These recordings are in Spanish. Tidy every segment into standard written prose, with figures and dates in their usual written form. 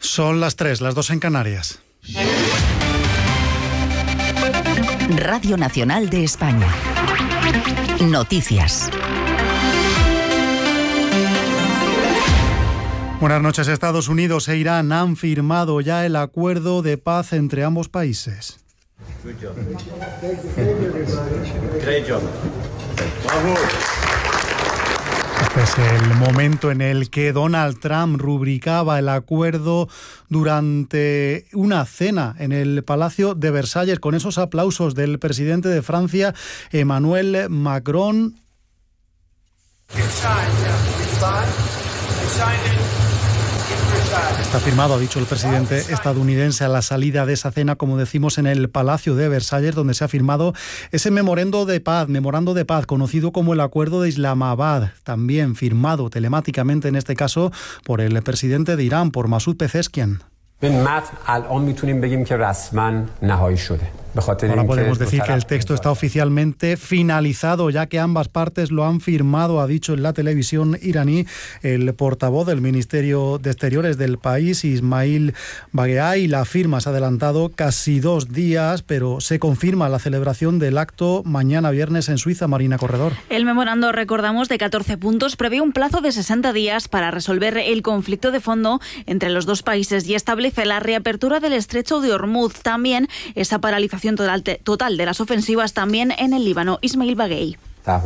Son las 3, las 2 en Canarias. Radio Nacional de España. Noticias. Buenas noches. Estados Unidos e Irán han firmado ya el acuerdo de paz entre ambos países. Este es el momento en el que Donald Trump rubricaba el acuerdo durante una cena en el Palacio de Versalles, con esos aplausos del presidente de Francia, Emmanuel Macron. Está firmado, ha dicho el presidente estadounidense a la salida de esa cena, como decimos, en el Palacio de Versalles, donde se ha firmado ese memorando de paz, conocido como el Acuerdo de Islamabad, también firmado telemáticamente, en este caso, por el presidente de Irán, por Masoud Pezeshkian. Ahora podemos decir que el texto está oficialmente finalizado, ya que ambas partes lo han firmado, ha dicho en la televisión iraní el portavoz del Ministerio de Exteriores del país, Ismail Bagheai. La firma se ha adelantado casi 2 días, pero se confirma la celebración del acto mañana viernes en Suiza. Marina Corredor. El memorando, recordamos, de 14 puntos prevé un plazo de 60 días para resolver el conflicto de fondo entre los dos países y establece la reapertura del estrecho de Hormuz. También esa paralización total de las ofensivas también en el Líbano. Ismail Bagheai.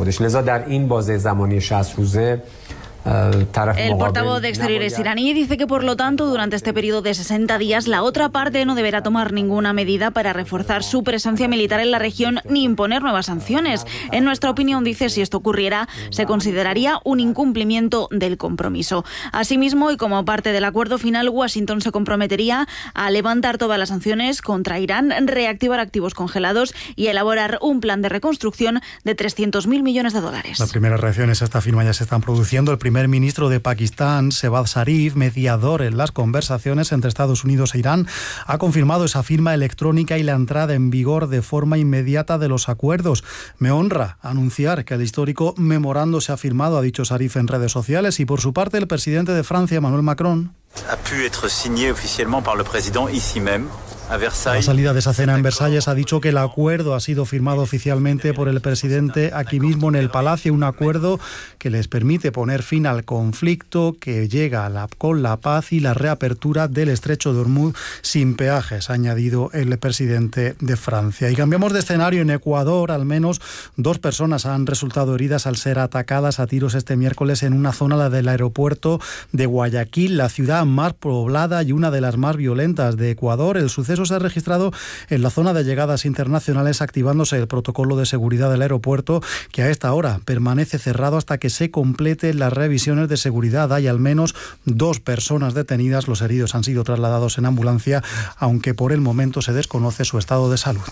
El portavoz de Exteriores iraní dice que, por lo tanto, durante este periodo de 60 días, la otra parte no deberá tomar ninguna medida para reforzar su presencia militar en la región ni imponer nuevas sanciones. En nuestra opinión, dice, si esto ocurriera, se consideraría un incumplimiento del compromiso. Asimismo, y como parte del acuerdo final, Washington se comprometería a levantar todas las sanciones contra Irán, reactivar activos congelados y elaborar un plan de reconstrucción de $300.000 millones. Las primeras reacciones a esta firma ya se están produciendo. El primer ministro de Pakistán, Shehbaz Sharif, mediador en las conversaciones entre Estados Unidos e Irán, ha confirmado esa firma electrónica y la entrada en vigor de forma inmediata de los acuerdos. Me honra anunciar que el histórico memorando se ha firmado, ha dicho Sharif en redes sociales, y por su parte el presidente de Francia, Emmanuel Macron, a pu être signé oficialmente por el presidente ici même. A la salida de esa cena en Versalles ha dicho que el acuerdo ha sido firmado oficialmente por el presidente aquí mismo en el Palacio, un acuerdo que les permite poner fin al conflicto, que llega con la paz y la reapertura del estrecho de Hormuz sin peajes, ha añadido el presidente de Francia. Y cambiamos de escenario. En Ecuador, al menos 2 personas han resultado heridas al ser atacadas a tiros este miércoles en una zona, la del aeropuerto de Guayaquil, la ciudad más poblada y una de las más violentas de Ecuador. El suceso se ha registrado en la zona de llegadas internacionales, activándose el protocolo de seguridad del aeropuerto, que a esta hora permanece cerrado hasta que se completen las revisiones de seguridad. Hay al menos 2 personas detenidas. Los heridos han sido trasladados en ambulancia, aunque por el momento se desconoce su estado de salud.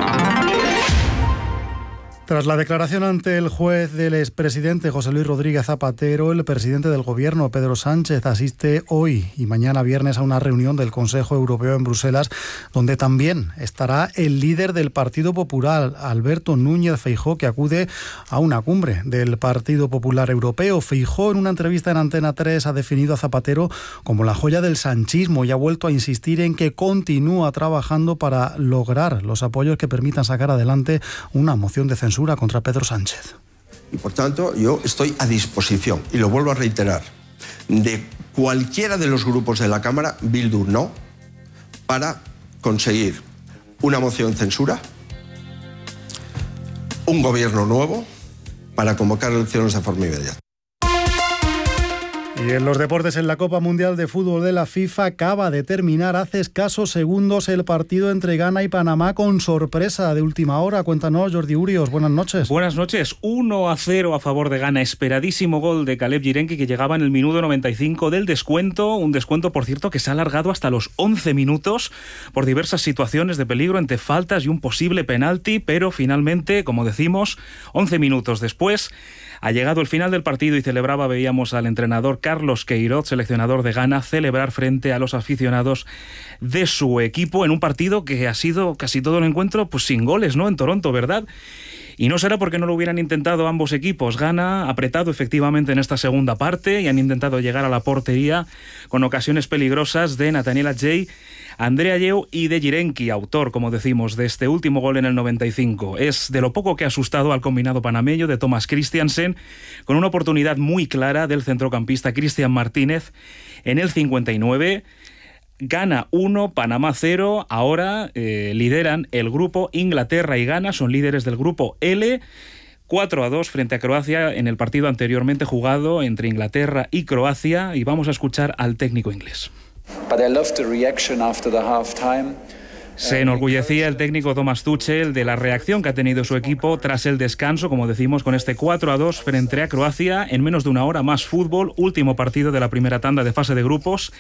Tras la declaración ante el juez del expresidente José Luis Rodríguez Zapatero, el presidente del Gobierno, Pedro Sánchez, asiste hoy y mañana viernes a una reunión del Consejo Europeo en Bruselas, donde también estará el líder del Partido Popular, Alberto Núñez Feijóo, que acude a una cumbre del Partido Popular Europeo. Feijóo, en una entrevista en Antena 3, ha definido a Zapatero como la joya del sanchismo y ha vuelto a insistir en que continúa trabajando para lograr los apoyos que permitan sacar adelante una moción de censura contra Pedro Sánchez. Y por tanto, yo estoy a disposición, y lo vuelvo a reiterar, de cualquiera de los grupos de la Cámara, Bildu no, para conseguir una moción de censura, un gobierno nuevo, para convocar elecciones de forma inmediata. Y en los deportes, en la Copa Mundial de Fútbol de la FIFA, acaba de terminar hace escasos segundos el partido entre Ghana y Panamá, con sorpresa de última hora. Cuéntanos, Jordi Urios, buenas noches. Buenas noches. 1-0 a favor de Ghana. Esperadísimo gol de Caleb Yirenki, que llegaba en el minuto 95 del descuento. Un descuento, por cierto, que se ha alargado hasta los 11 minutos por diversas situaciones de peligro, entre faltas y un posible penalti, pero finalmente, como decimos, 11 minutos después, ha llegado el final del partido y veíamos al entrenador Carlos Queiroz, seleccionador de Ghana, celebrar frente a los aficionados de su equipo en un partido que ha sido casi todo el encuentro pues sin goles, ¿no? En Toronto, ¿verdad? Y no será porque no lo hubieran intentado ambos equipos. Ghana ha apretado efectivamente en esta segunda parte y han intentado llegar a la portería con ocasiones peligrosas de Nathaniel Adjei, André Ayew y de Jirenki, autor, como decimos, de este último gol en el 95. Es de lo poco que ha asustado al combinado panameño de Thomas Christiansen, con una oportunidad muy clara del centrocampista Cristian Martínez en el 59. Ghana 1, Panamá 0. Ahora lideran el grupo Inglaterra y Ghana, son líderes del grupo L. 4-2 frente a Croacia en el partido anteriormente jugado entre Inglaterra y Croacia. Y vamos a escuchar al técnico inglés. Se enorgullecía el técnico Thomas Tuchel de la reacción que ha tenido su equipo tras el descanso, como decimos, con este 4-2 frente a Croacia en menos de una hora. Más fútbol, último partido de la primera tanda de fase de grupos.